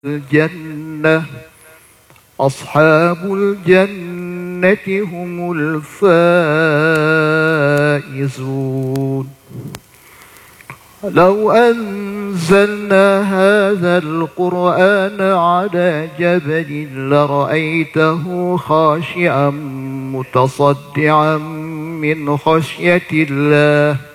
الجنة أصحاب الجنة هم الفائزون. لو أنزلنا هذا القرآن على جبل لرأيته خاشعا متصدعا من خشية الله